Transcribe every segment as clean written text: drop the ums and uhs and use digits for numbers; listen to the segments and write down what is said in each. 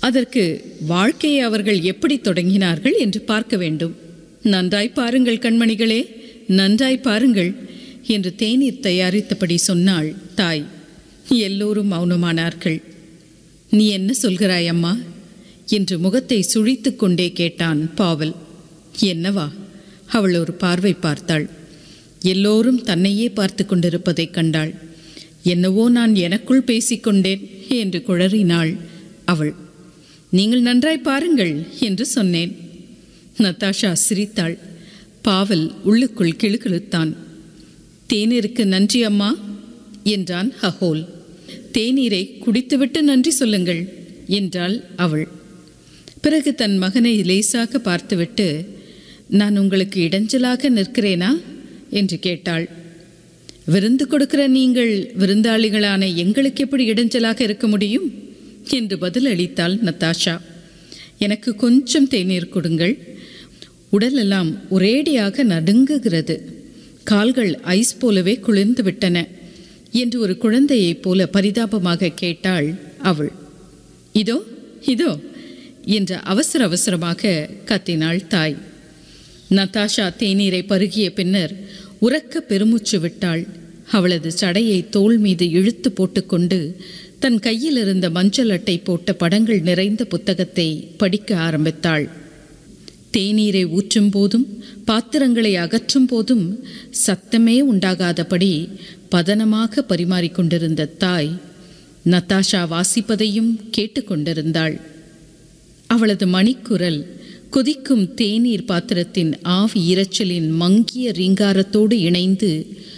அதற்கு வாழ்க்கையை அவர்கள் எப்படி தொடங்கினார்கள் என்று பார்க்க வேண்டும். நன்றாய் பாருங்கள் கண்மணிகளே, நன்றாய் பாருங்கள் என்று தேநீர் தயாரித்தபடி சொன்னாள் தாய். எல்லோரும் மௌனமானார்கள். நீ என்ன சொல்கிறாய் அம்மா என்று முகத்தை சுழித்து கொண்டே கேட்டான் பாவல். என்னவா? அவள் ஒரு பார்வை பார்த்தாள். எல்லோரும் தன்னையே பார்த்து கொண்டிருப்பதைக் கண்டாள். என்னவோ நான் எனக்குள் பேசிக்கொண்டேன் என்று குழறினாள் அவள். நீங்கள் நன்றாய் பாருங்கள் என்று சொன்னேன். நதாஷா சிரித்தாள். பாவல் உள்ளுக்குள் கிளுகிளுத்தான். தேநீருக்கு நன்றி அம்மா என்றான் ஹஹோல். தேநீரை குடித்துவிட்டு நன்றி சொல்லுங்கள் என்றாள் அவள். பிறகு தன் மகனை லேசாக பார்த்துவிட்டு, நான் உங்களுக்கு இடைஞ்சலாக நிற்கிறேனா என்று கேட்டாள். விருந்து கொடுக்கிற நீங்கள் விருந்தாளிகளான எங்களுக்கு எப்படி இடைஞ்சலாக இருக்க முடியும் என்று பதில் அளித்தாள் நதாஷா. எனக்கு கொஞ்சம் தேநீர் கொடுங்கள், உடலெல்லாம் ஒரேடியாக நடுங்குகிறது, கால்கள் ஐஸ் போலவே குளிர்ந்து விட்டன என்று ஒரு குழந்தையைப் போல பரிதாபமாக கேட்டாள் அவள். இதோ இதோ என்று அவசர அவசரமாக கத்தினாள் தாய். நதாஷா தேநீரை பருகிய பின்னர் உரக்க பெருமூச்சு விட்டாள். அவளது சடையை தோள் மீது இழுத்து போட்டுக்கொண்டு தன் கையில் இருந்த மஞ்சள் அட்டை போட்ட படங்கள் நிறைந்த புத்தகத்தை படிக்க ஆரம்பித்தாள். தேநீரை ஊற்றும் போதும் பாத்திரங்களை அகற்றும் போதும் சத்தமே உண்டாகாதபடி பதனமாக பரிமாறிக்கொண்டிருந்த தாய் நதாஷா வாசிப்பதையும் கேட்டுக்கொண்டிருந்தாள். அவளது மணிக்குரல் கொதிக்கும் தேநீர் பாத்திரத்தின் ஆவி இரைச்சலின் மங்கிய ரீங்காரத்தோடு இணைந்து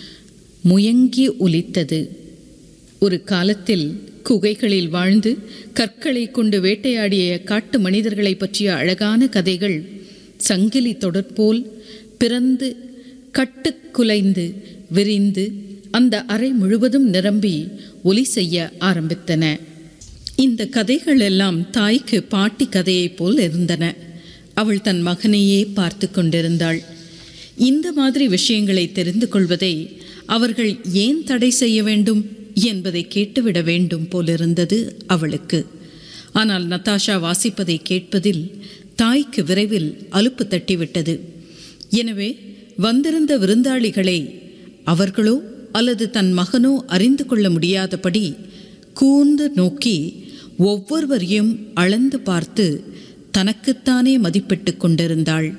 முயங்கி ஒலித்தது. ஒரு காலத்தில் குகைகளில் வாழ்ந்து கற்களை கொண்டு வேட்டையாடிய காட்டு மனிதர்களை பற்றிய அழகான கதைகள் சங்கிலி தொடர்போல் பிறந்து கட்டுக்குலைந்து விரிந்து அந்த அறை முழுவதும் நிரம்பி ஒலி செய்ய ஆரம்பித்தன. இந்த கதைகள் எல்லாம் தாய்க்கு பாட்டி கதையைப் போல் இருந்தன. அவள் தன் மகனையே பார்த்து கொண்டிருந்தாள். இந்த மாதிரி விஷயங்களை தெரிந்து கொள்வதை அவர்கள் ஏன் தடை செய்ய வேண்டும் என்பதை கேட்டுவிட வேண்டும் போலிருந்தது அவளுக்கு. ஆனால் நதாஷா வாசிப்பதை கேட்பதில் தாய்க்கு விரைவில் அலுப்பு தட்டிவிட்டது. எனவே வந்திருந்த விருந்தாளிகளை அவர்களோ அல்லது தன் மகனோ அறிந்து கொள்ள முடியாதபடி கூர்ந்து நோக்கி ஒவ்வொருவரையும் அளந்து பார்த்து தனக்குத்தானே மதிப்பிட்டு கொண்டிருந்தாள்.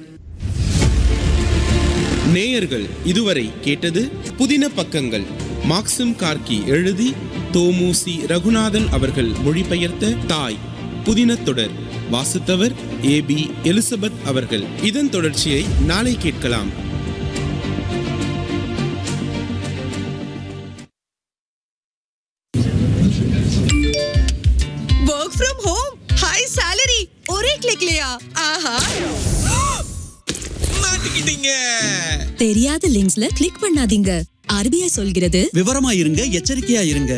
நேயர்கள் இதுவரை கேட்டது புதின பக்கங்கள். மாக்சிம் கார்கி எழுதி தோமுசி ரகுநாதன் அவர்கள் மொழிபெயர்த்த தாய் புதின தொடர். வாசித்தவர் AB எலிசபெத் அவர்கள். இதன் தொடர்ச்சியை நாளை கேட்கலாம். Work from home, high salary, ஒரே கிளிக்லயா? ஆஹா, மாட்டிக்கிட்டீங்க. தெரியாத லிங்க்ஸ்ல கிளிக் பண்ணாதீங்க. RBI சொல்கிறது, விவரமா இருங்க, எச்சரிக்கையா இருங்க.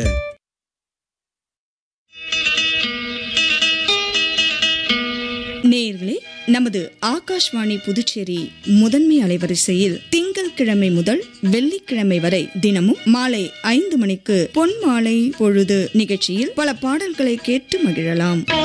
நேயர்களே, நமது ஆகாஷ்வாணி புதுச்சேரி முதன்மை அலைவரிசையில் திங்கட்கிழமை முதல் வெள்ளிக்கிழமை வரை தினமும் மாலை 5 மணிக்கு பொன் மாலை பொழுது நிகழ்ச்சியில் பல பாடல்களை கேட்டு மகிழலாம்.